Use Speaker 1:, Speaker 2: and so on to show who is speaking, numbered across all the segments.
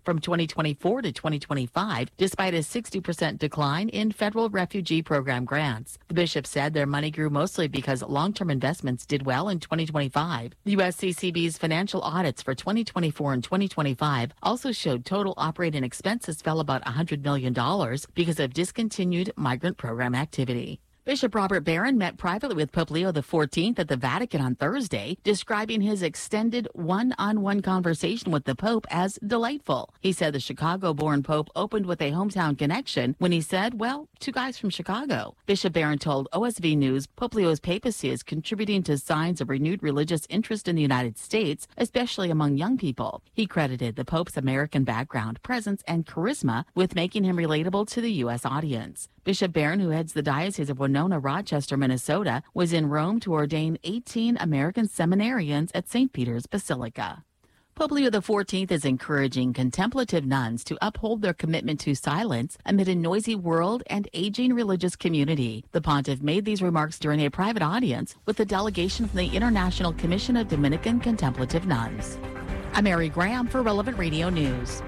Speaker 1: from 2024 to 2025, despite a 60% decline in federal refugee program grants. The bishop said their money grew mostly because long-term investments did well in 2025. The USCCB's financial audits for 2024 and 2025 also showed total operating expenses fell about $100 million because of discontinued migrant program activity. Bishop Robert Barron met privately with Pope Leo XIV at the Vatican on Thursday, describing his extended one-on-one conversation with the Pope as delightful. He said the Chicago-born Pope opened with a hometown connection when he said, well, two guys from Chicago. Bishop Barron told OSV News Pope Leo's papacy is contributing to signs of renewed religious interest in the United States, especially among young people. He credited the Pope's American background, presence, and charisma with making him relatable to the U.S. audience. Bishop Barron, who heads the Diocese of Winona, Rochester, Minnesota, was in Rome to ordain 18 American seminarians at St. Peter's Basilica. Pope Leo XIV is encouraging contemplative nuns to uphold their commitment to silence amid a noisy world and aging religious community. The pontiff made these remarks during a private audience with a delegation from the International Commission of Dominican Contemplative Nuns. I'm Mary Graham for Relevant Radio News.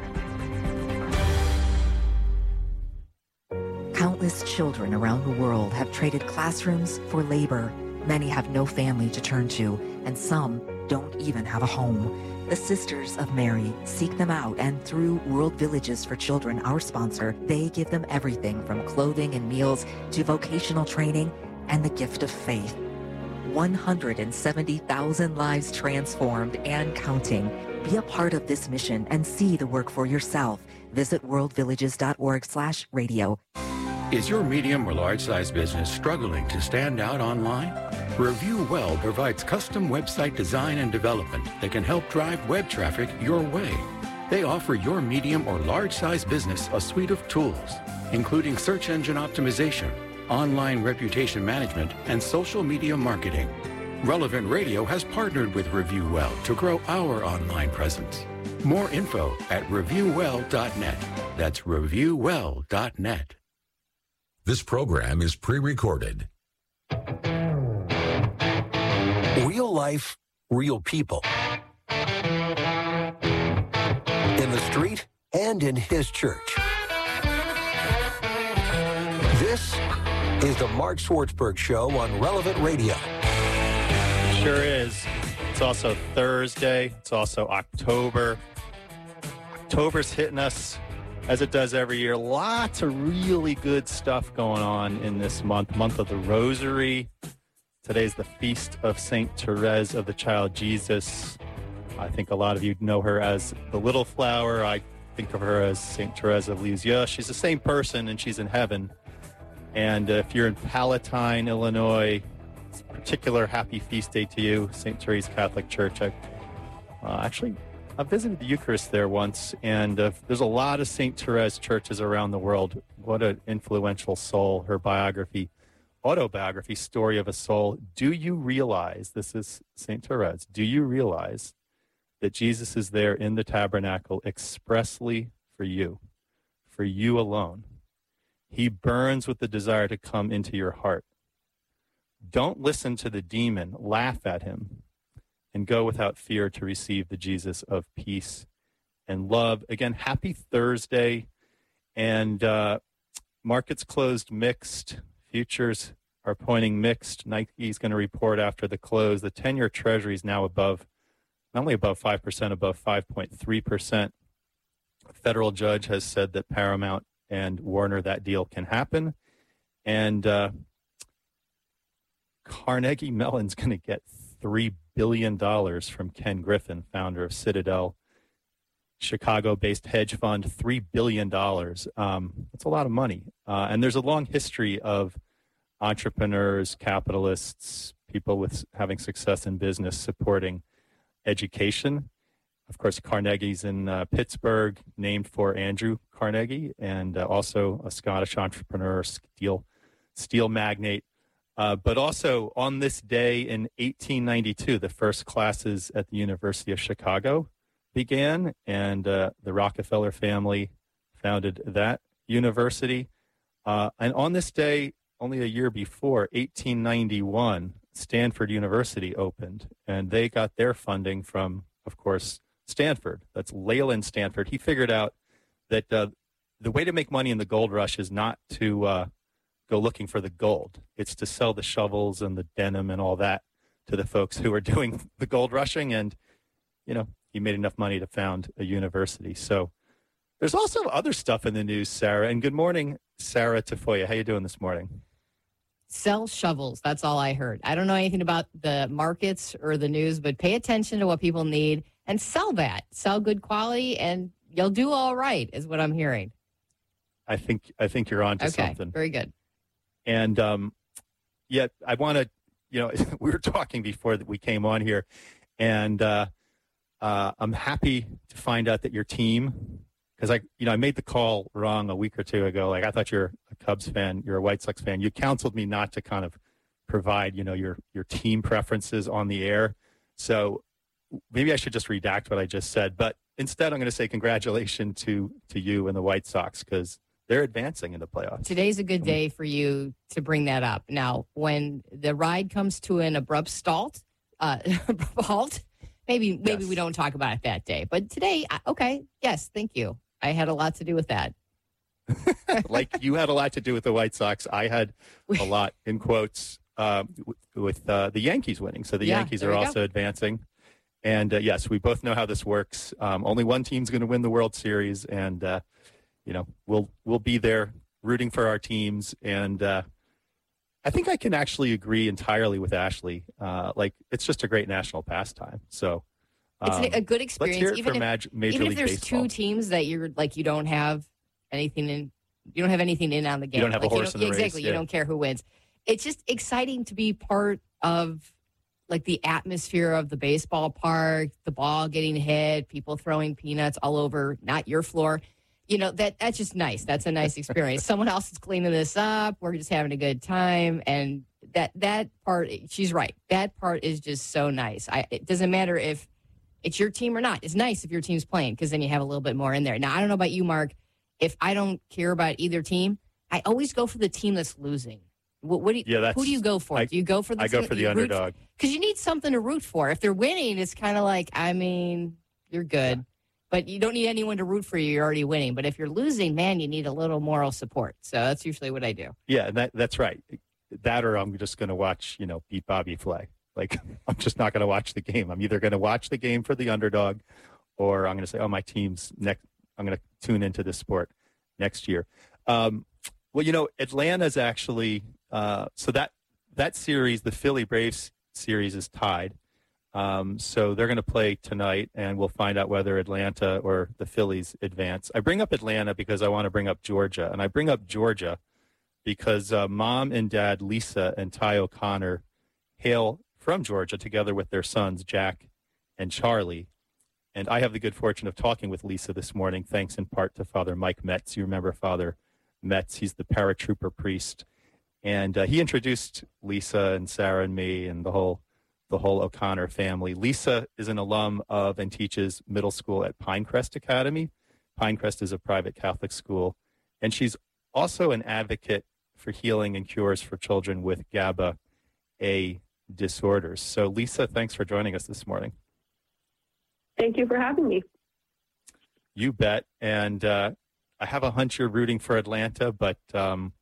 Speaker 2: Countless children around the world have traded classrooms for labor. Many have no family to turn to, and some don't even have a home. The Sisters of Mary seek them out, and through World Villages for Children, our sponsor, they give them everything from clothing and meals to vocational training and the gift of faith. 170,000 lives transformed and counting. Be a part of this mission and see the work for yourself. Visit worldvillages.org/radio.
Speaker 3: Is your medium or large-size business struggling to stand out online? Review Well provides custom website design and development that can help drive web traffic your way. They offer your medium or large-size business a suite of tools, including search engine optimization, online reputation management, and social media marketing. Relevant Radio has partnered with Review Well to grow our online presence. More info at reviewwell.net. That's reviewwell.net.
Speaker 4: This program is pre-recorded.
Speaker 5: Real life, real people. In the street and in his church. This is the Mark Swartzberg Show on Relevant Radio.
Speaker 6: It sure is. It's also Thursday. It's also October. October's hitting us as it does every year. Lots of really good stuff going on in this month of the Rosary. Today's the feast of St. Therese of the Child Jesus. I think a lot of you know her as the Little Flower. I think of her as St. Therese of Lisieux. She's the same person, and she's in heaven. And if you're in Palatine, Illinois, it's a particular happy feast day to you, St. Therese Catholic Church. I visited the Eucharist there once, and there's a lot of St. Therese churches around the world. What an influential soul. Her autobiography, Story of a Soul. Do you realize, this is St. Therese, do you realize that Jesus is there in the tabernacle expressly for you alone? He burns with the desire to come into your heart. Don't listen to the demon, laugh at him, and go without fear to receive the Jesus of peace and love. Again, happy Thursday. And markets closed mixed. Futures are pointing mixed. Nike's going to report after the close. The 10-year Treasury is now not only above 5%, above 5.3%. A federal judge has said that Paramount and Warner, that deal can happen. And Carnegie Mellon's going to get $3 billion from Ken Griffin, founder of Citadel, Chicago-based hedge fund. $3 billion. That's a lot of money. And there's a long history of entrepreneurs, capitalists, people with having success in business supporting education. Of course, Carnegie's in Pittsburgh, named for Andrew Carnegie, and also a Scottish entrepreneur, steel magnate. But also on this day in 1892, the first classes at the University of Chicago began, and the Rockefeller family founded that university. And on this day, only a year before, 1891, Stanford University opened, and they got their funding from, of course, Stanford. That's Leyland Stanford. He figured out that the way to make money in the gold rush is not to go looking for the gold. It's to sell the shovels and the denim and all that to the folks who are doing the gold rushing. And, he made enough money to found a university. So there's also other stuff in the news, Sarah. And good morning, Sarah Tafoya. How you doing this morning?
Speaker 7: Sell shovels. That's all I heard. I don't know anything about the markets or the news, but pay attention to what people need and sell that. Sell good quality, and you'll do all right, is what I'm hearing.
Speaker 6: I think you're on to something.
Speaker 7: Okay, very good.
Speaker 6: And I want to, we were talking before that we came on here, and I'm happy to find out that your team, because I made the call wrong a week or two ago. Like, I thought you're a Cubs fan, you're a White Sox fan. You counseled me not to kind of provide, your team preferences on the air. So maybe I should just redact what I just said. But instead, I'm going to say congratulations to you and the White Sox, because they're advancing in the playoffs. Today's
Speaker 7: a good day for you to bring that up. Now, when the ride comes to an abrupt halt, maybe we don't talk about it that day. But today, okay, yes, thank you. I had a lot to do with that.
Speaker 6: Like you had a lot to do with the White Sox. I had a lot, in quotes, with the Yankees winning. So the Yankees are also advancing. And, yes, we both know how this works. Only one team's going to win the World Series. And, we'll be there rooting for our teams. And I think I can actually agree entirely with Ashley. It's just a great national pastime. So
Speaker 7: it's a good experience.
Speaker 6: Let's hear it for Major League
Speaker 7: there's
Speaker 6: Baseball.
Speaker 7: two teams that you're like, you don't have anything in on the game.
Speaker 6: You don't have a horse in the race.
Speaker 7: Exactly. You don't care who wins. It's just exciting to be part of the atmosphere of the baseball park, the ball getting hit, people throwing peanuts all over, not your floor. That's just nice. That's a nice experience. Someone else is cleaning this up. We're just having a good time. And that part, she's right. That part is just so nice. It doesn't matter if it's your team or not. It's nice if your team's playing, because then you have a little bit more in there. Now, I don't know about you, Mark. If I don't care about either team, I always go for the team that's losing. Who do you go for? Do you go for the team?
Speaker 6: I go for the underdog.
Speaker 7: Because you need something to root for. If they're winning, it's kind of like, you're good. Yeah. But you don't need anyone to root for you. You're already winning. But if you're losing, man, you need a little moral support. So that's usually what I do.
Speaker 6: Yeah, that's right. That, or I'm just going to watch, beat Bobby Flay. I'm just not going to watch the game. I'm either going to watch the game for the underdog, or I'm going to say, my team's next. I'm going to tune into this sport next year. Atlanta's actually so that series, the Philly Braves series, is tied. So they're going to play tonight, and we'll find out whether Atlanta or the Phillies advance. I bring up Atlanta because I want to bring up Georgia, and I bring up Georgia because Mom and Dad Lisa and Ty O'Connor hail from Georgia, together with their sons Jack and Charlie. And I have the good fortune of talking with Lisa this morning, thanks in part to Father Mike Metz. You remember Father Metz? He's the paratrooper priest, and he introduced Lisa and Sarah and me and the whole O'Connor family. Lisa is an alum of and teaches middle school at Pinecrest Academy. Pinecrest is a private Catholic school, and she's also an advocate for healing and cures for children with GABA-A disorders. So, Lisa, thanks for joining us this morning.
Speaker 8: Thank you for having me.
Speaker 6: You bet. And I have a hunch you're rooting for Atlanta, but am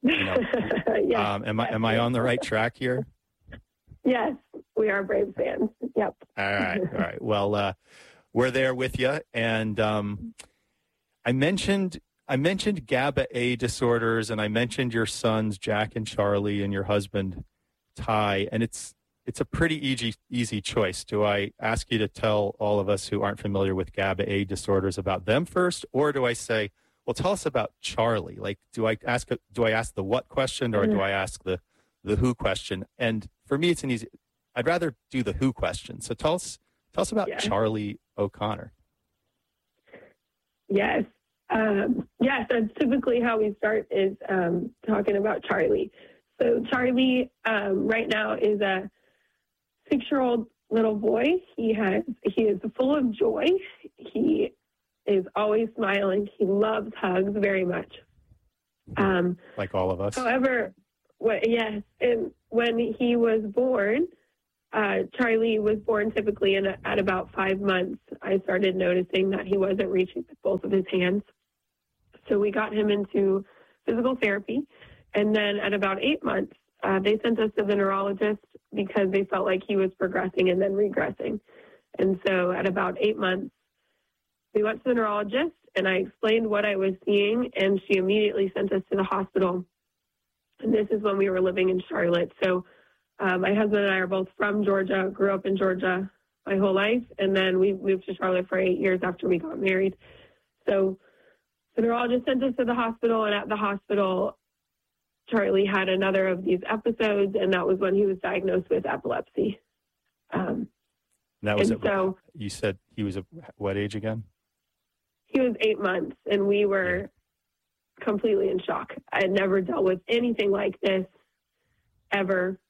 Speaker 6: I on the right track here?
Speaker 8: Yes, we are Braves fans. Yep.
Speaker 6: All right. Well, we're there with you. And I mentioned GABA-A disorders, and I mentioned your sons, Jack and Charlie, and your husband, Ty. And it's a pretty easy choice. Do I ask you to tell all of us who aren't familiar with GABA-A disorders about them first, or do I say, well, tell us about Charlie? Do I ask the what question, or do I ask the who question? And for me, it's an easy. I'd rather do the who question. So tell us about Charlie O'Connor.
Speaker 8: Yes. That's typically how we start, is talking about Charlie. So Charlie right now is a 6-year-old little boy. He is full of joy. He is always smiling. He loves hugs very much.
Speaker 6: Like all of us.
Speaker 8: However, and when he was born, Charlie was born typically at about 5 months. I started noticing that he wasn't reaching with both of his hands. So we got him into physical therapy. And then at about 8 months, they sent us to the neurologist because they felt like he was progressing and then regressing. And so at about 8 months, we went to the neurologist and I explained what I was seeing, and she immediately sent us to the hospital. And this is when we were living in Charlotte. So my husband and I are both from Georgia, grew up in Georgia my whole life, and then we moved to Charlotte for 8 years after we got married. So the neurologist sent us to the hospital, and at the hospital, Charlie had another of these episodes, and that was when he was diagnosed with epilepsy.
Speaker 6: That was it. So you said he was what age again?
Speaker 8: He was 8 months, and we were completely in shock. I had never dealt with anything like this ever.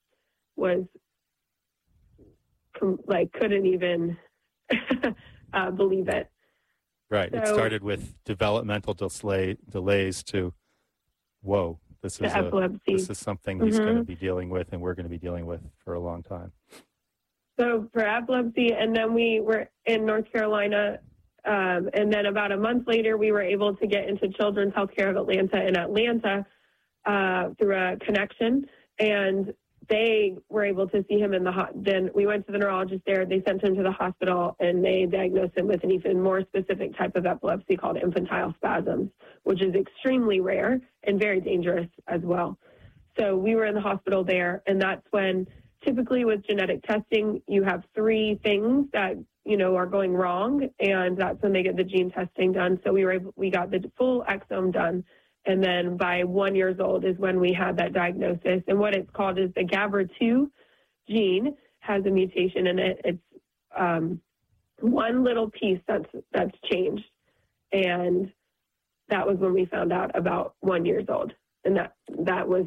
Speaker 8: Couldn't even believe it.
Speaker 6: Right. So, it started with developmental delays to, whoa, this is something he's going to be dealing with and we're going to be dealing with for a long time.
Speaker 8: So for epilepsy, and then we were in North Carolina, and then about a month later, we were able to get into Children's Healthcare of Atlanta in Atlanta through a connection, and they were able to see him in then we went to the neurologist there. They sent him to the hospital, and they diagnosed him with an even more specific type of epilepsy called infantile spasms, which is extremely rare and very dangerous as well. So we were in the hospital there, and that's when typically with genetic testing, you have 3 things that, are going wrong, and that's when they get the gene testing done. So we got the full exome done. And then by 1 year old is when we had that diagnosis. And what it's called is the GABR2 gene has a mutation in it. It's one little piece that's changed. And that was when we found out about 1 year old. And that was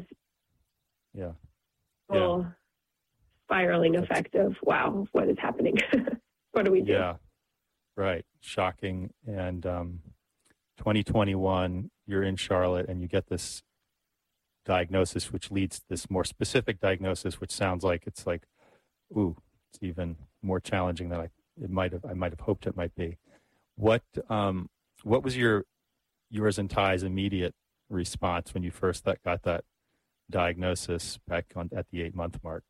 Speaker 8: full spiraling effect of, wow, what is happening? What do we do?
Speaker 6: Yeah, right. Shocking. And 2021, you're in Charlotte and you get this diagnosis, which leads to this more specific diagnosis, which sounds like it's even more challenging than I might have hoped it might be. What was yours and Ty's immediate response when you first got that diagnosis back at the 8-month mark?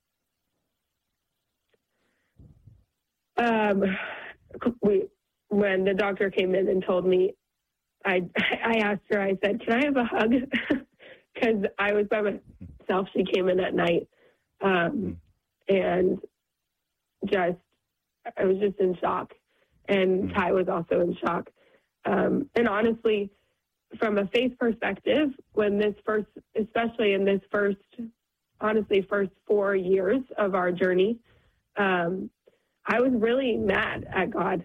Speaker 8: When the doctor came in and told me, I asked her, I said, can I have a hug? Because I was by myself. She came in at night. And I was just in shock. And Ty was also in shock. And honestly, from a faith perspective, when especially in this first 4 years of our journey, I was really mad at God.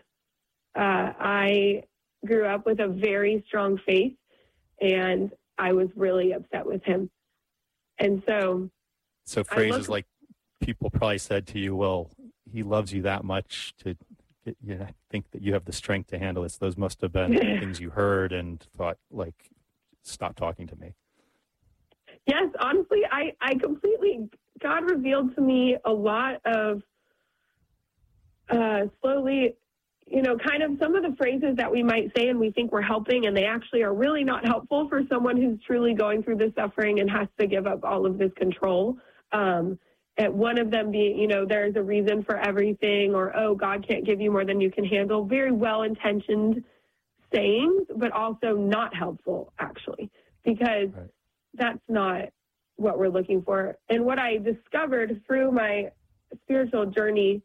Speaker 8: I grew up with a very strong faith, and I was really upset with him. And so
Speaker 6: phrases like people probably said to you, well, he loves you that much to think that you have the strength to handle this. Those must have been things you heard and thought, like, stop talking to me.
Speaker 8: Yes, honestly, I completely, God revealed to me a lot of slowly, kind of some of the phrases that we might say and we think we're helping, and they actually are really not helpful for someone who's truly going through this suffering and has to give up all of this control. At one of them being, there's a reason for everything, or, oh, God can't give you more than you can handle. Very well-intentioned sayings, but also not helpful, actually, because that's not what we're looking for. And what I discovered through my spiritual journey,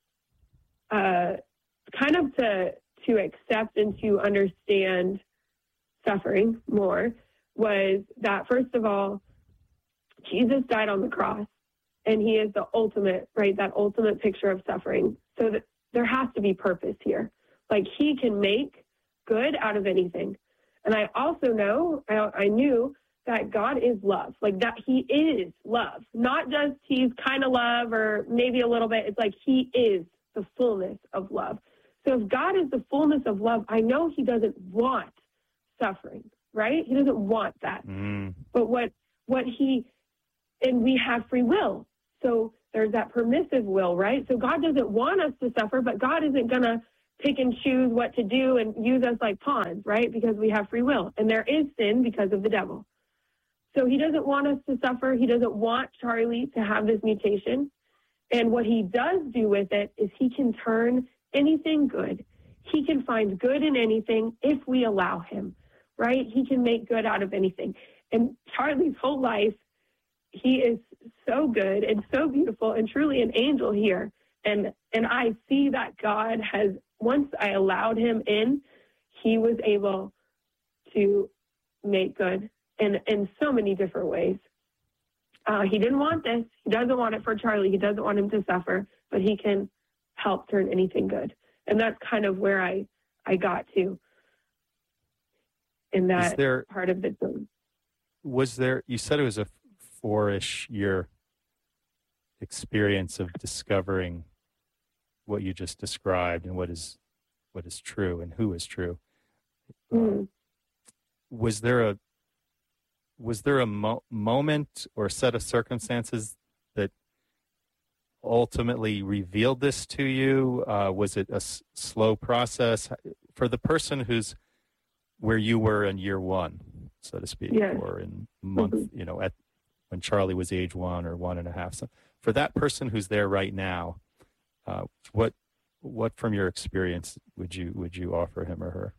Speaker 8: kind of to accept and to understand suffering more, was that, first of all, Jesus died on the cross, and he is the ultimate, right, that ultimate picture of suffering. So that there has to be purpose here. Like, he can make good out of anything. And I also I knew that God is love, like that he is love, not just he's kind of love or maybe a little bit. It's like he is the fullness of love. So if God is the fullness of love, I know he doesn't want suffering, right? He doesn't want that. But and we have free will. So there's that permissive will, right? So God doesn't want us to suffer, but God isn't going to pick and choose what to do and use us like pawns, right? Because we have free will. And there is sin because of the devil. So he doesn't want us to suffer. He doesn't want Charlie to have this mutation. And what he does do with it is he can turn anything good. He can find good in anything if we allow him, right? He can make good out of anything. And Charlie's whole life, he is so good and so beautiful and truly an angel here. And I see that God has, once I allowed him in, he was able to make good in so many different ways. He didn't want this. He doesn't want it for Charlie. He doesn't want him to suffer, but he can help turn anything good. And that's kind of where I got to in that part of the film.
Speaker 6: Was there, you said it was a 4-ish year experience of discovering what you just described and what is true and who is true. Was there a moment or set of circumstances that ultimately revealed this to you? Was it a slow process for the person who's where you were in year one, so to speak,
Speaker 8: yes.
Speaker 6: or in month, at when Charlie was age 1 or 1.5? So for that person who's there right now, what from your experience would you offer him or her?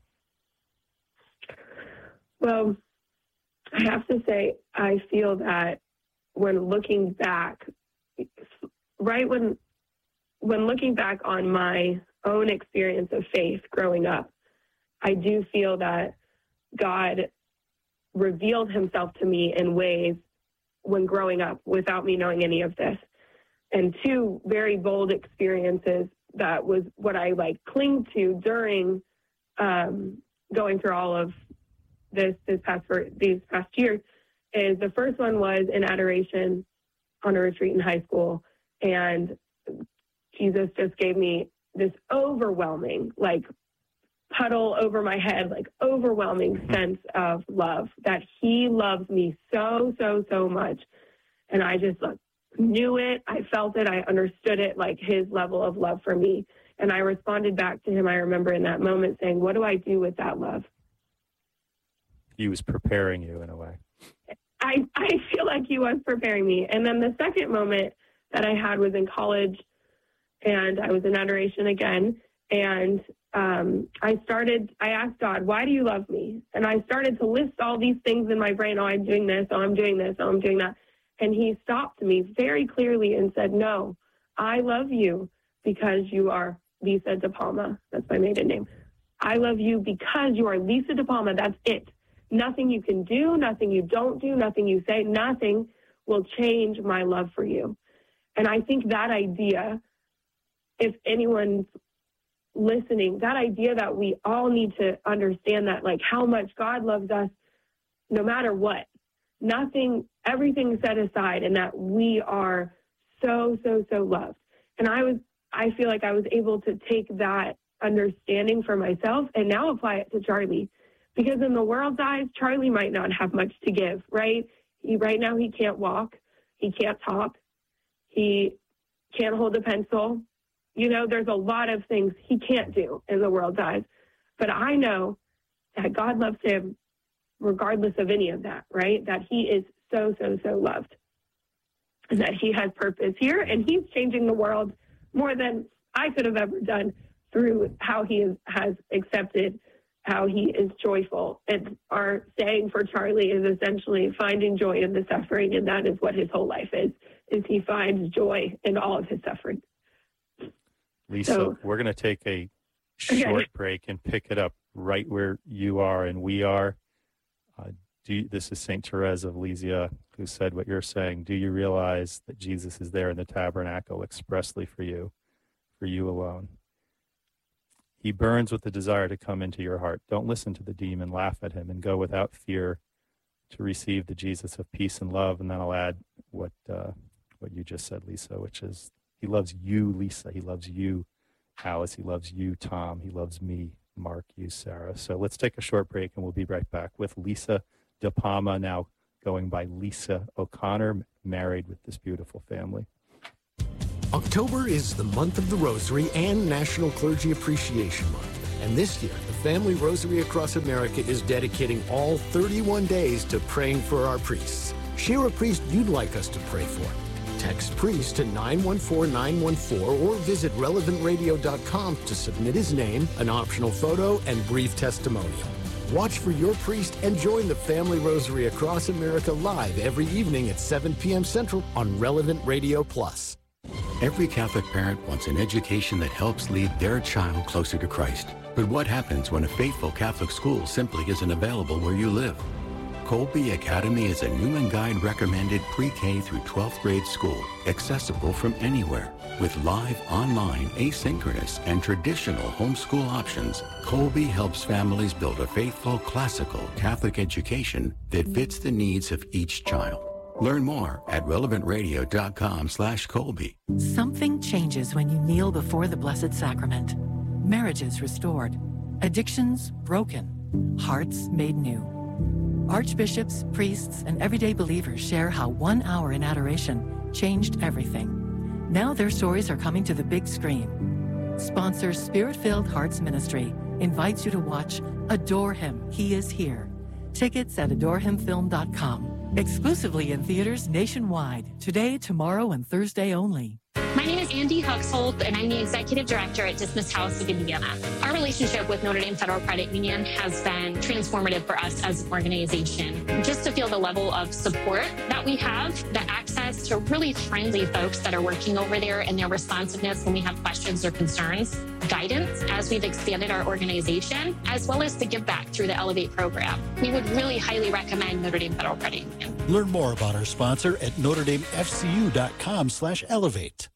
Speaker 8: Well, I have to say, I feel that when looking back, right when looking back on my own experience of faith growing up, I do feel that God revealed himself to me in ways when growing up without me knowing any of this. And 2 very bold experiences that was what I cling to during going through all of these past years is the first one was in adoration on a retreat in high school. And Jesus just gave me this overwhelming, puddle over my head, overwhelming sense of love, that he loves me so, so, so much. And I just knew it. I felt it. I understood it, his level of love for me. And I responded back to him, I remember in that moment saying, what do I do with that love?
Speaker 6: He was preparing you in a way.
Speaker 8: I feel like he was preparing me. And then the second moment that I had was in college, and I was in adoration again. And I asked God, why do you love me? And I started to list all these things in my brain. Oh, I'm doing this. Oh, I'm doing this. Oh, I'm doing that. And he stopped me very clearly and said, no, I love you because you are Lisa De Palma. That's my maiden name. I love you because you are Lisa De Palma. That's it. Nothing you can do, nothing you don't do, nothing you say, nothing will change my love for you. And I think that idea, if anyone's listening, that idea that we all need to understand that, how much God loves us no matter what, everything set aside, and that we are so, so, so loved. And I feel like I was able to take that understanding for myself and now apply it to Charlie. Because in the world's eyes, Charlie might not have much to give, right? Right now he can't walk. He can't talk. He can't hold a pencil. There's a lot of things he can't do in the world's eyes. But I know that God loves him regardless of any of that, right? That he is so, so, so loved. And that he has purpose here, and he's changing the world more than I could have ever done through how he has accepted how he is joyful. And our saying for Charlie is essentially finding joy in the suffering, and that is what his whole life is he finds joy in all of his suffering.
Speaker 6: Lisa, we're going to take a short break and pick it up right where you are and we are. This is St. Therese of Lisieux who said what you're saying. Do you realize that Jesus is there in the tabernacle expressly for you alone? He burns with the desire to come into your heart. Don't listen to the demon, laugh at him, and go without fear to receive the Jesus of peace and love. And then I'll add what you just said, Lisa, which is he loves you, Lisa. He loves you, Alice. He loves you, Tom. He loves me, Mark, you, Sarah. So let's take a short break, and we'll be right back with Lisa De Palma, now going by Lisa O'Connor, married with this beautiful family.
Speaker 9: October is the month of the Rosary and National Clergy Appreciation Month. And this year, the Family Rosary Across America is dedicating all 31 days to praying for our priests. Share a priest you'd like us to pray for. Text priest to 914-914 or visit relevantradio.com to submit his name, an optional photo, and brief testimonial. Watch for your priest and join the Family Rosary Across America live every evening at 7 p.m. Central on Relevant Radio Plus.
Speaker 3: Every Catholic parent wants an education that helps lead their child closer to Christ. But what happens when a faithful Catholic school simply isn't available where you live? Colby Academy is a Newman Guide recommended pre-K through 12th grade school, accessible from anywhere. With live, online, asynchronous, and traditional homeschool options, Colby helps families build a faithful, classical Catholic education that fits the needs of each child. Learn more at relevantradio.com/Colby.
Speaker 10: Something changes when you kneel before the Blessed Sacrament. Marriages restored, addictions broken, hearts made new. Archbishops, priests, and everyday believers share how 1 hour in adoration changed everything. Now their stories are coming to the big screen. Sponsor Spirit-Filled Hearts Ministry invites you to watch Adore Him, He is Here. Tickets at adorehimfilm.com. Exclusively in theaters nationwide. Today, tomorrow, and Thursday only.
Speaker 11: My name is Andy Huxholt, and I'm the Executive Director at Dismiss House of Indiana. Our relationship with Notre Dame Federal Credit Union has been transformative for us as an organization. Just to feel the level of support that we have, the access to really friendly folks that are working over there and their responsiveness when we have questions or concerns, guidance as we've expanded our organization, as well as the give back through the Elevate program. We would really highly recommend Notre Dame Federal Credit Union.
Speaker 12: Learn more about our sponsor at NotreDameFCU.com/elevate.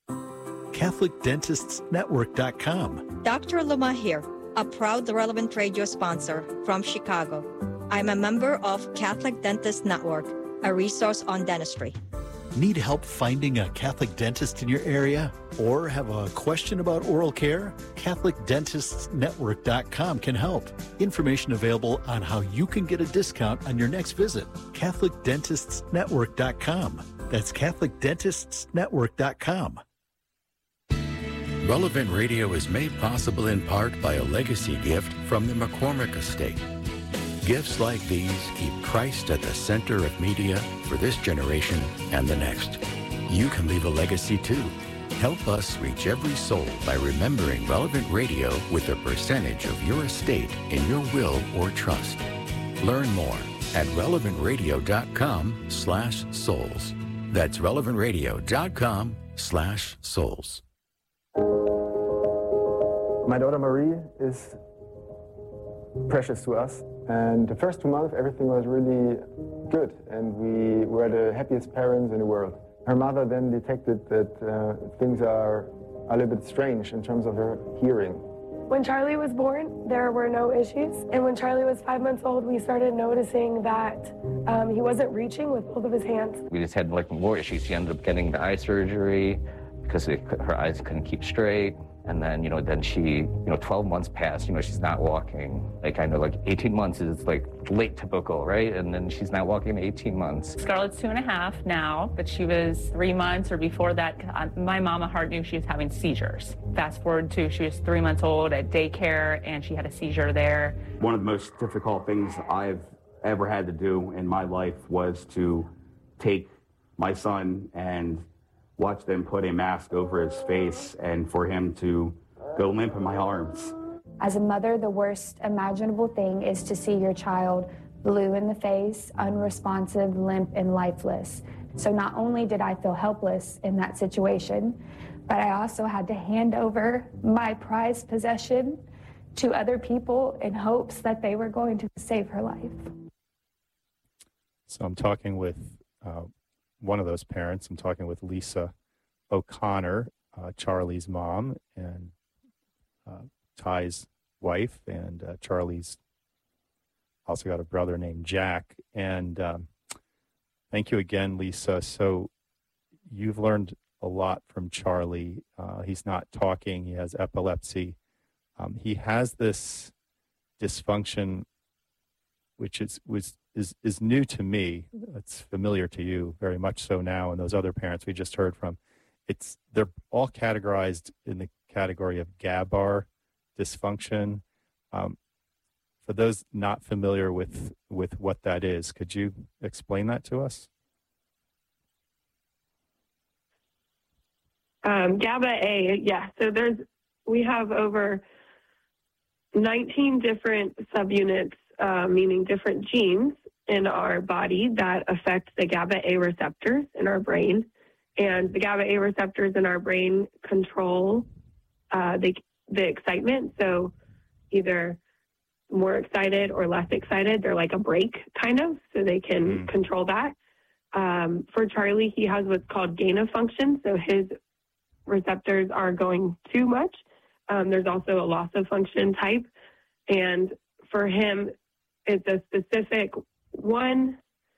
Speaker 12: CatholicDentistsNetwork.com.
Speaker 13: Dr. Luma here, a proud Relevant Radio sponsor from Chicago. I'm a member of Catholic Dentist Network, a resource on dentistry.
Speaker 12: Need help finding a Catholic dentist in your area? Or have a question about oral care? CatholicDentistsNetwork.com can help. Information available on how you can get a discount on your next visit. CatholicDentistsNetwork.com. That's CatholicDentistsNetwork.com.
Speaker 3: Relevant Radio is made possible in part by a legacy gift from the McCormick Estate. Gifts like these keep Christ at the center of media for this generation and the next. You can leave a legacy too. Help us reach every soul by remembering Relevant Radio with a percentage of your estate in your will or trust. Learn more at relevantradio.com/souls. That's relevantradio.com/souls.
Speaker 14: My daughter Marie is precious to us. And the first 2 months, everything was really good. And we were the happiest parents in the world. Her mother then detected that things are a little bit strange in terms of her hearing.
Speaker 8: When Charlie was born, there were no issues. And when Charlie was 5 months old, we started noticing that he wasn't reaching with both of his hands.
Speaker 15: We just had like more issues. She ended up getting the eye surgery because her eyes couldn't keep straight. And then, then she, 12 months passed, she's not walking. Like, I know, 18 months is, late typical, right? And then she's not walking 18 months.
Speaker 16: Scarlett's 2.5 now, but she was 3 months, or before that, my mama heart knew she was having seizures. Fast forward to, she was 3 months old at daycare, and she had a seizure there.
Speaker 17: One of the most difficult things I've ever had to do in my life was to take my son and watch them put a mask over his face and for him to go limp in my arms.
Speaker 18: As a mother, the worst imaginable thing is to see your child blue in the face, unresponsive, limp, and lifeless. So not only did I feel helpless in that situation, but I also had to hand over my prized possession to other people in hopes that they were going to save her life.
Speaker 6: So I'm talking with one of those parents. I'm talking with Lisa O'Connor, Charlie's mom, and Ty's wife, and Charlie's also got a brother named Jack. And thank you again, Lisa. So you've learned a lot from Charlie. He's not talking. He has epilepsy. He has this dysfunction, which is new to me. It's familiar to you very much so now, and those other parents we just heard from. they're all categorized in the category of GABAR dysfunction. For those not familiar with what that is, could you explain that to us?
Speaker 8: GABA A, yeah. So we have over 19 different subunits, meaning different genes in our body that affect the GABA A receptors in our brain. And the GABA A receptors in our brain control the excitement. So either more excited or less excited, they're like a brake kind of, so they can control that. For Charlie, he has what's called gain of function. So his receptors are going too much. There's also a loss of function type. And for him, it's a specific one.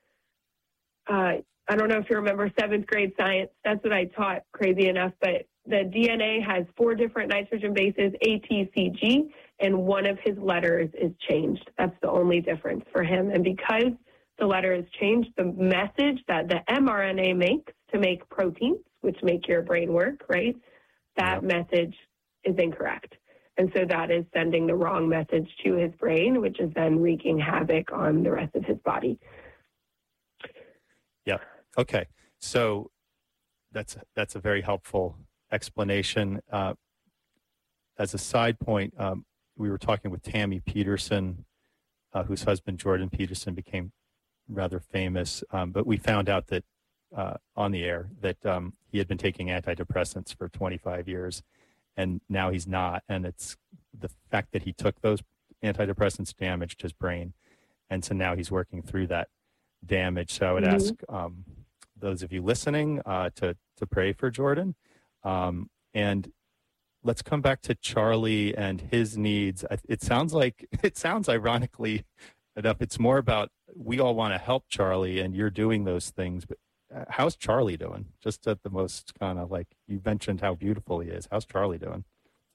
Speaker 8: I don't know if you remember 7th grade science. That's what I taught, crazy enough. But the DNA has 4 different nitrogen bases, A, T, C, G, and one of his letters is changed. That's the only difference for him. And because the letter is changed, the message that the mRNA makes to make proteins, which make your brain work, right, that message is incorrect. And so that is sending the wrong message to his brain, which is then wreaking havoc on the rest of his body.
Speaker 6: Yeah. Okay. So that's a very helpful explanation. As a side point, we were talking with Tammy Peterson, whose husband Jordan Peterson became rather famous, but we found out that on the air that he had been taking antidepressants for 25 years, and now he's not. And it's the fact that he took those antidepressants damaged his brain, and so now he's working through that damage. So I would ask those of you listening to pray for Jordan. And let's come back to Charlie and his needs. It sounds ironically enough, it's more about we all want to help Charlie and you're doing those things. But how's Charlie doing? Just at the most kind of like you mentioned how beautiful he is. How's Charlie doing?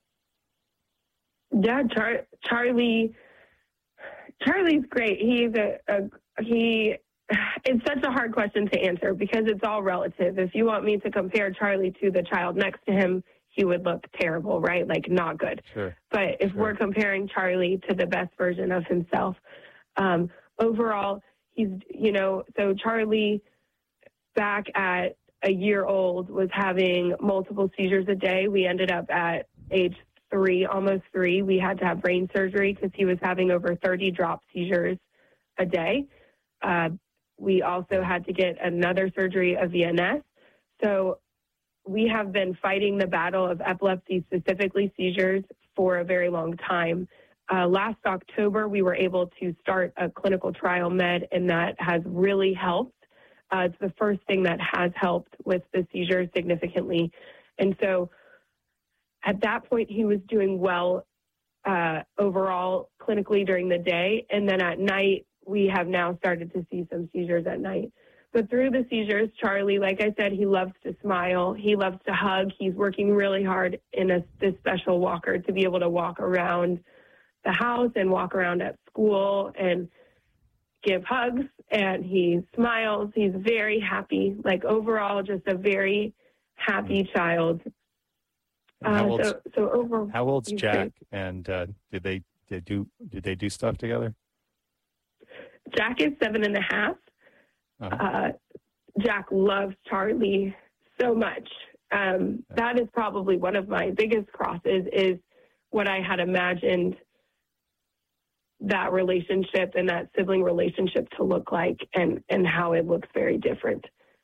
Speaker 8: Yeah, Charlie's great. It's such a hard question to answer because it's all relative. If you want me to compare Charlie to the child next to him, he would look terrible, right? Like not good.
Speaker 6: Sure.
Speaker 8: But if we're comparing Charlie to the best version of himself, overall, so Charlie back at a year old was having multiple seizures a day. We ended up at age 3, almost 3. We had to have brain surgery because he was having over 30 drop seizures a day. We also had to get another surgery of VNS. So we have been fighting the battle of epilepsy, specifically seizures, for a very long time. Last October, we were able to start a clinical trial med, and that has really helped. It's the first thing that has helped with the seizures significantly. And so at that point, he was doing well overall clinically during the day. And then at night, we have now started to see some seizures at night. But through the seizures, Charlie, like I said, he loves to smile. He loves to hug. He's working really hard in this special walker to be able to walk around the house and walk around at school and give hugs. And he smiles. He's very happy. Like overall, just a very happy child.
Speaker 6: How old's
Speaker 8: he's
Speaker 6: Jack?
Speaker 8: great.
Speaker 6: And did they do stuff together?
Speaker 8: Jack is 7.5. Jack loves Charlie so much. That is probably one of my biggest crosses is what I had imagined that relationship and that sibling relationship to look like and how it looks very different.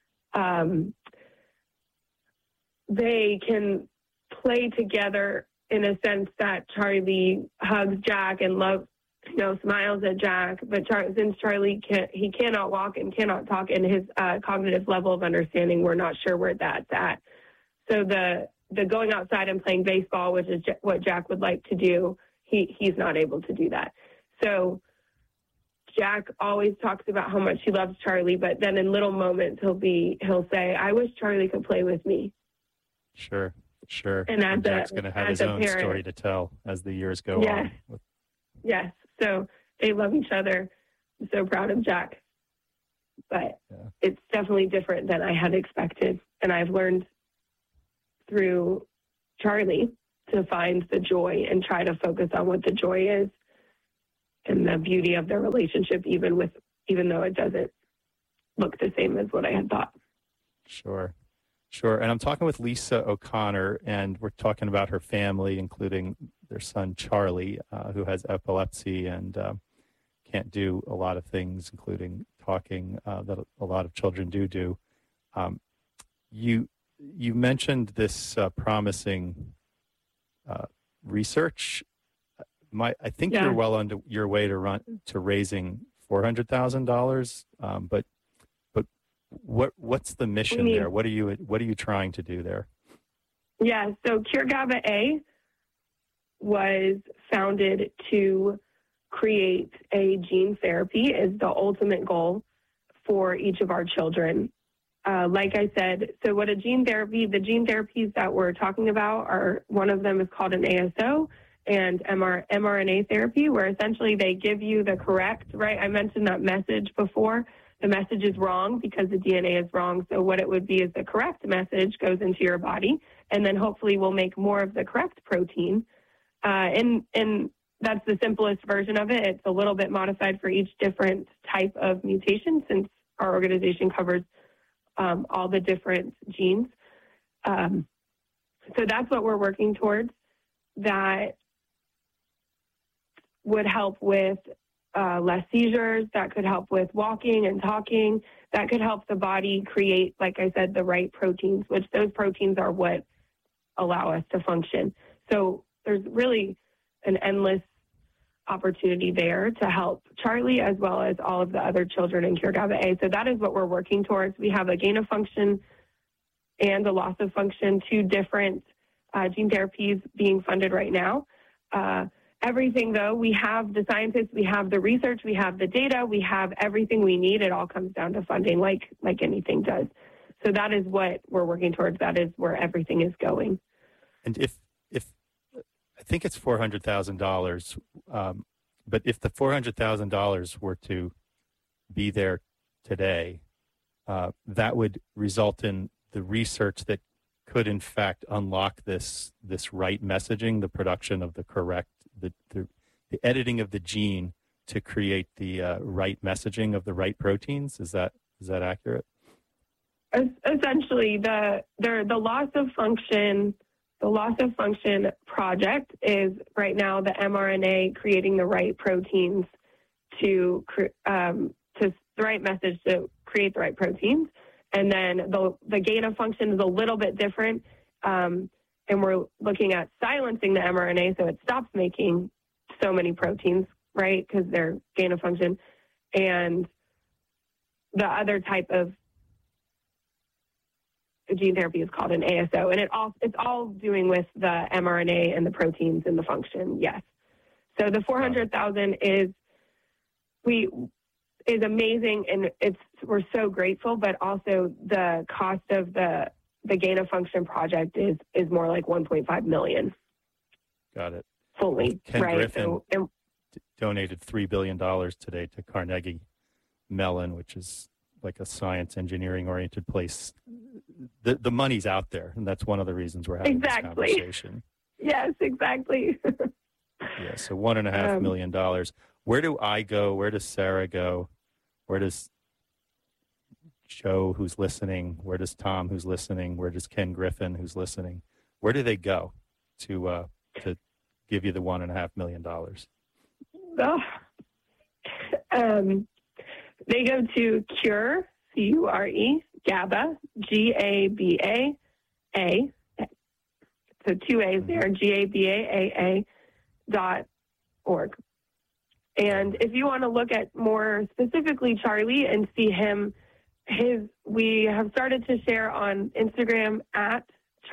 Speaker 8: They can play together in a sense that Charlie hugs Jack and smiles at Jack, but since Charlie cannot walk and cannot talk, and his cognitive level of understanding, we're not sure where that's at. So the going outside and playing baseball, which is what Jack would like to do, he's not able to do that. So Jack always talks about how much he loves Charlie, but then in little moments he'll say, "I wish Charlie could play with me."
Speaker 6: Sure.
Speaker 8: And
Speaker 6: Jack's going to have his own story to tell as the years go on.
Speaker 8: Yes. So they love each other. I'm so proud of Jack. But it's definitely different than I had expected. And I've learned through Charlie to find the joy and try to focus on what the joy is and the beauty of their relationship, even though it doesn't look the same as what I had thought.
Speaker 6: Sure. And I'm talking with Lisa O'Connor, and we're talking about her family, including their son Charlie, who has epilepsy and can't do a lot of things, including talking, that a lot of children do. You mentioned this promising research. I think you're well on your way to raising $400,000. But what's the mission there? What are you trying to do there?
Speaker 8: Yeah, so Cure GABA A was founded to create a gene therapy is the ultimate goal for each of our children. Like I said, so what the gene therapies that we're talking about are, one of them is called an ASO and mRNA therapy, where essentially they give you the correct, right? I mentioned that message before. The message is wrong because the DNA is wrong. So what it would be is the correct message goes into your body, and then hopefully we'll make more of the correct protein. And that's the simplest version of it. It's a little bit modified for each different type of mutation, since our organization covers all the different genes. So that's what we're working towards. That would help with less seizures, that could help with walking and talking, that could help the body create, like I said, the right proteins, which those proteins are what allow us to function. So there's really an endless opportunity there to help Charlie as well as all of the other children in Cure GABA A. So that is what we're working towards. We have a gain of function and a loss of function, two different gene therapies being funded right now. Everything, though, we have the scientists, we have the research, we have the data, we have everything we need. It all comes down to funding, like anything does. So that is what we're working towards. That is where everything is going.
Speaker 6: And if I think it's $400,000, but if the $400,000 were to be there today, that would result in the research that could, in fact, unlock this right messaging, the production of the correct, the editing of the gene to create the right messaging of the right proteins. Is that accurate?
Speaker 8: Essentially, the loss of function. The loss of function project is right now the mRNA creating the right proteins to the right message to create the right proteins. And then the gain of function is a little bit different. And we're looking at silencing the mRNA so it stops making so many proteins, right? Because they're gain of function. And the other type of gene therapy is called an ASO, and it's all doing with the mRNA and the proteins and the function. Yes. So the 400,000 is amazing, and we're so grateful. But also the cost of the gain of function project is more like 1.5 million.
Speaker 6: Got it.
Speaker 8: Fully.
Speaker 6: Ken
Speaker 8: right.
Speaker 6: Griffin donated $3 billion today to Carnegie Mellon, which is like a science engineering oriented place. The money's out there, and that's one of the reasons we're having this conversation.
Speaker 8: Yes, exactly.
Speaker 6: Yeah, so $1.5 million. Where do I go? Where does Sarah go? Where does Joe, who's listening? Where does Tom, who's listening? Where does Ken Griffin, who's listening? Where do they go to give you the $1.5 million?
Speaker 8: They go to Cure, C-U-R-E, GABA, G-A-B-A-A. So 2 A's there, GABAAA.org. And if you want to look at more specifically Charlie and see him, we have started to share on Instagram at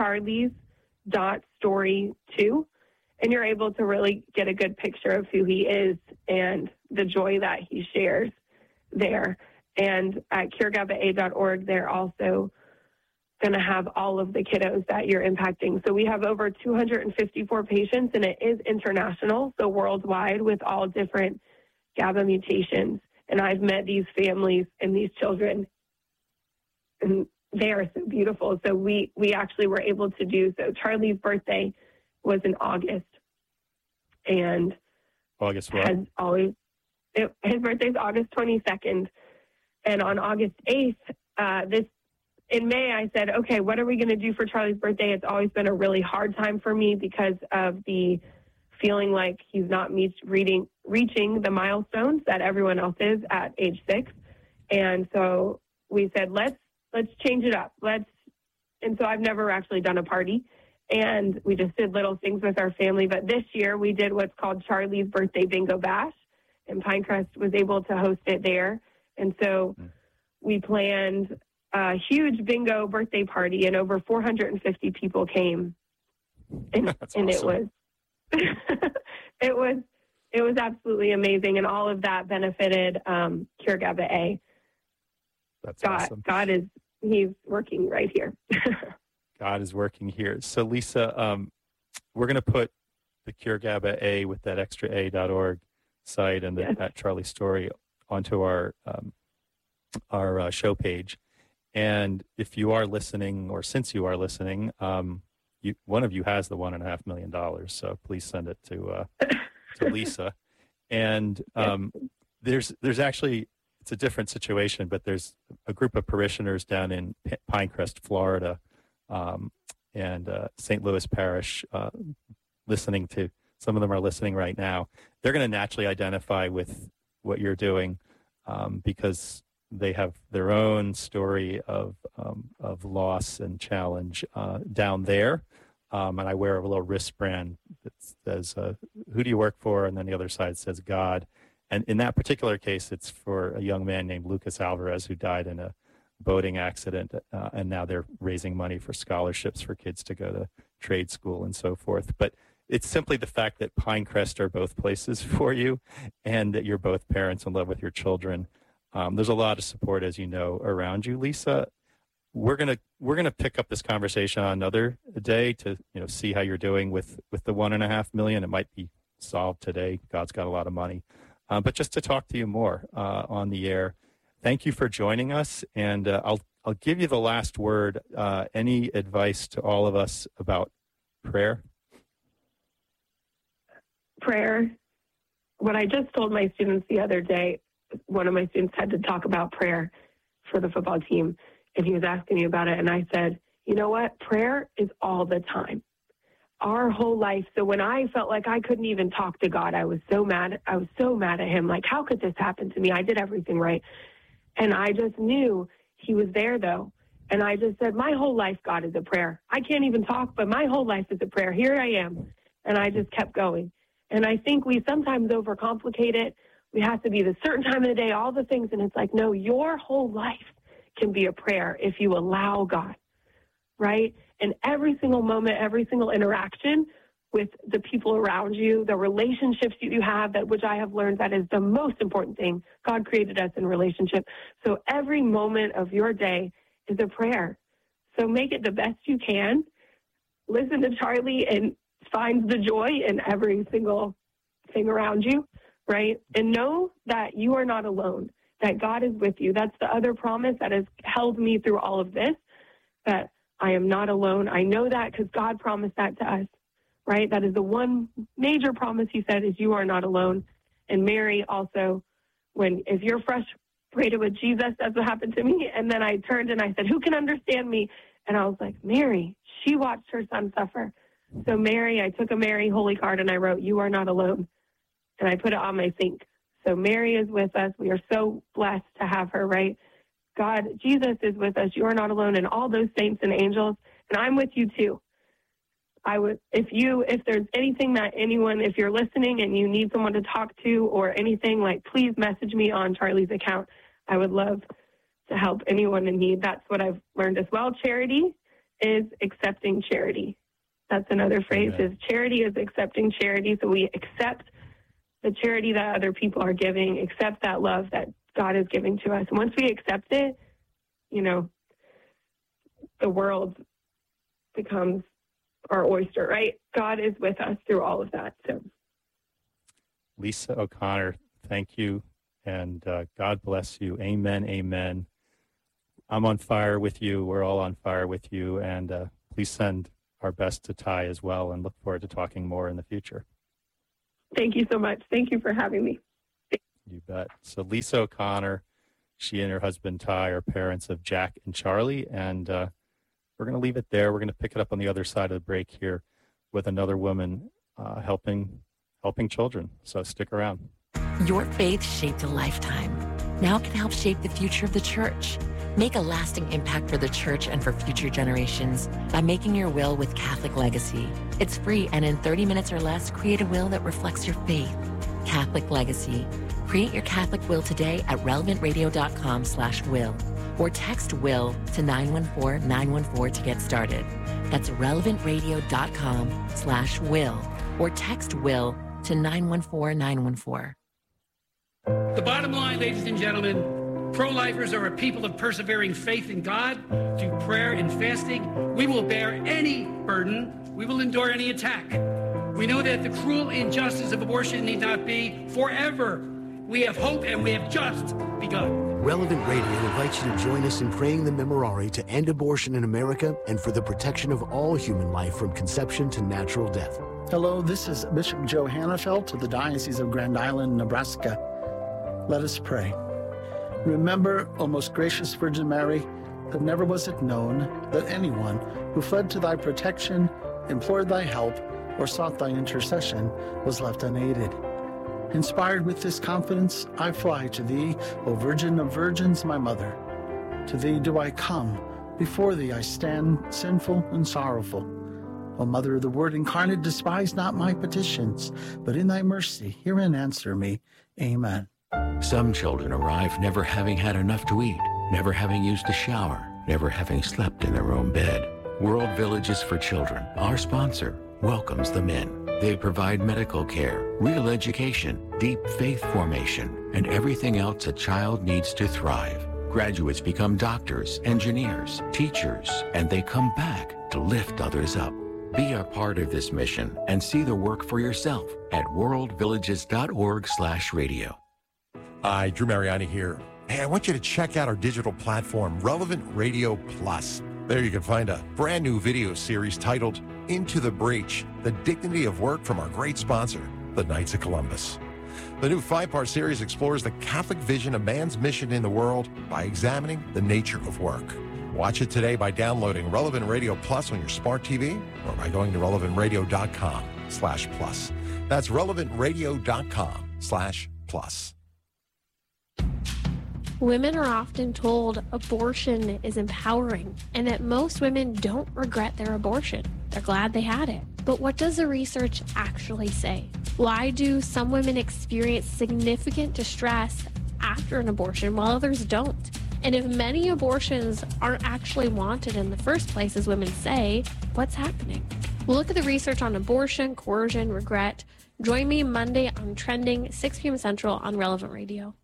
Speaker 8: charlies.story2, and you're able to really get a good picture of who he is and the joy that he shares there. And at curegaba.org, they're also going to have all of the kiddos that you're impacting. So we have over 254 patients, and it is international, so worldwide, with all different GABA mutations. And I've met these families and these children, and they are so beautiful. So we actually were able to do, so Charlie's birthday was in August. And
Speaker 6: August what?
Speaker 8: His birthday is August 22nd. And on August 8th, in May, I said, okay, what are we going to do for Charlie's birthday? It's always been a really hard time for me because of the feeling like he's not reaching the milestones that everyone else is at age 6. And so we said, let's change it up. And so I've never actually done a party. And we just did little things with our family. But this year we did what's called Charlie's Birthday Bingo Bash, and Pinecrest was able to host it there. And so we planned a huge bingo birthday party, and over 450 people came. And,
Speaker 6: That's
Speaker 8: and
Speaker 6: awesome.
Speaker 8: it was absolutely amazing. And all of that benefited Cure GABA A.
Speaker 6: That's awesome.
Speaker 8: He's working right here.
Speaker 6: God is working here. So, Lisa, we're going to put the Cure GABA A with that extra.a.org site and that Charlie story onto our show page. And if you are listening, or since you are listening, one of you has the $1.5 million. So please send it to Lisa. And there's actually, it's a different situation, but there's a group of parishioners down in Pinecrest, Florida, and St. Louis Parish, listening to, some of them are listening right now. They're going to naturally identify with what you're doing because they have their own story of loss and challenge down there. And I wear a little wristband that says, who do you work for? And then the other side says God. And in that particular case, it's for a young man named Lucas Alvarez who died in a boating accident. And now they're raising money for scholarships for kids to go to trade school and so forth. But it's simply the fact that Pinecrest are both places for you and that you're both parents in love with your children. There's a lot of support, as you know, around you, Lisa. We're gonna pick up this conversation on another day to see how you're doing with the $1.5 million. It might be solved today. God's got a lot of money, but just to talk to you more on the air. Thank you for joining us, and I'll give you the last word. Any advice to all of us about prayer?
Speaker 8: Prayer. What I just told my students the other day, one of my students had to talk about prayer for the football team, and he was asking me about it, and I said, you know what? Prayer is all the time, our whole life. So when I felt like I couldn't even talk to God, I was so mad at him. Like, how could this happen to me? I did everything right. And I just knew he was there, though. And I just said, my whole life, God, is a prayer. I can't even talk, but my whole life is a prayer. Here I am. And I just kept going. And I think we sometimes overcomplicate it. We have to be the certain time of the day, all the things. And it's like, no, your whole life can be a prayer if you allow God, right? And every single moment, every single interaction with the people around you, the relationships you have, which I have learned that is the most important thing. God created us in relationship. So every moment of your day is a prayer. So make it the best you can. Listen to Charlie and find the joy in every single thing around you, right? And know that you are not alone, that God is with you. That's the other promise that has held me through all of this, that I am not alone. I know that because God promised that to us, right? That is the one major promise he said is you are not alone. And Mary also, if you're frustrated with Jesus, that's what happened to me. And then I turned and I said, who can understand me? And I was like, Mary, she watched her son suffer. So Mary, I took a Mary holy card and I wrote, you are not alone. And I put it on my sink. So Mary is with us. We are so blessed to have her, right? God, Jesus is with us. You are not alone, and all those saints and angels. And I'm with you too. If there's anything that if you're listening and you need someone to talk to or anything, like, please message me on Charlie's account. I would love to help anyone in need. That's what I've learned as well. Charity is accepting charity. That's another phrase. Is charity is accepting charity. So we accept the charity that other people are giving, accept that love that God is giving to us. And once we accept it, the world becomes our oyster, right? God is with us through all of that. So,
Speaker 6: Lisa O'Connor, thank you, and God bless you. Amen, amen. I'm on fire with you. We're all on fire with you. And please send our best to Ty as well, and look forward to talking more in the future.
Speaker 8: Thank you so much. Thank you for having me.
Speaker 6: You bet. So Lisa O'Connor, she and her husband Ty are parents of Jack and Charlie, and we're going to leave it there. We're going to pick it up on the other side of the break here with another woman helping children. So stick around.
Speaker 19: Your faith shaped a lifetime. Now it can help shape the future of the church. Make a lasting impact for the church and for future generations by making your will with Catholic Legacy. It's free, and in 30 minutes or less, create a will that reflects your faith. Catholic Legacy. Create your Catholic will today at relevantradio.com/will or text will to 914-914 to get started. That's relevantradio.com/will or text will to 914-914.
Speaker 20: The bottom line, ladies and gentlemen, pro-lifers are a people of persevering faith in God. Through prayer and fasting, we will bear any burden. We will endure any attack. We know that the cruel injustice of abortion need not be forever. We have hope, and we have just begun.
Speaker 9: Relevant Radio invites you to join us in praying the Memorare to end abortion in America and for the protection of all human life from conception to natural death.
Speaker 21: Hello, this is Bishop Joe Hannafelt of the Diocese of Grand Island, Nebraska. Let us pray. Remember, O most gracious Virgin Mary, that never was it known that anyone who fled to thy protection, implored thy help, or sought thy intercession was left unaided. Inspired with this confidence, I fly to thee, O Virgin of Virgins, my mother. To thee do I come, before thee I stand, sinful and sorrowful. O Mother of the Word incarnate, despise not my petitions, but in thy mercy hear and answer me. Amen.
Speaker 3: Some children arrive never having had enough to eat, never having used a shower, never having slept in their own bed. World Villages for Children, our sponsor, welcomes them in. They provide medical care, real education, deep faith formation, and everything else a child needs to thrive. Graduates become doctors, engineers, teachers, and they come back to lift others up. Be a part of this mission and see the work for yourself at worldvillages.org/radio.
Speaker 22: Hi, Drew Mariani here. Hey, I want you to check out our digital platform, Relevant Radio Plus. There you can find a brand new video series titled Into the Breach, The Dignity of Work from our great sponsor, the Knights of Columbus. The new 5-part series explores the Catholic vision of man's mission in the world by examining the nature of work. Watch it today by downloading Relevant Radio Plus on your smart TV or by going to relevantradio.com/plus. That's relevantradio.com/plus.
Speaker 23: Women are often told abortion is empowering and that most women don't regret their abortion. They're glad they had it. But what does the research actually say? Why do some women experience significant distress after an abortion while others don't? And if many abortions aren't actually wanted in the first place, as women say, what's happening? We'll look at the research on abortion, coercion, regret. Join me Monday on Trending, 6 p.m. Central on Relevant Radio.